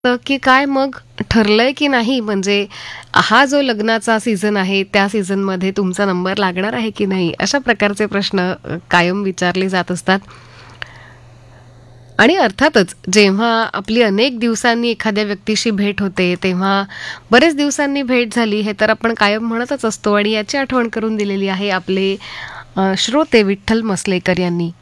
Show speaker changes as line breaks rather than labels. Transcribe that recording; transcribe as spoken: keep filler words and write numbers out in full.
तर की काय मग ठरलंय की नाही? म्हणजे हा जो लग्नाचा सीझन आहे, त्या सीझनमध्ये तुमचा नंबर लागणार आहे की नाही? अशा प्रकारचे प्रश्न अ, कायम विचारले जात असतात. आणि अर्थातच जेव्हा आपली अनेक दिवसांनी एखाद्या व्यक्तीशी भेट होते, तेव्हा बरेच दिवसांनी भेट झाली हे तर आपण कायम म्हणतच असतो आणि याची आठवण करून दिलेली आहे आपले अ, श्रोते विठ्ठल मसलेकर यांनी.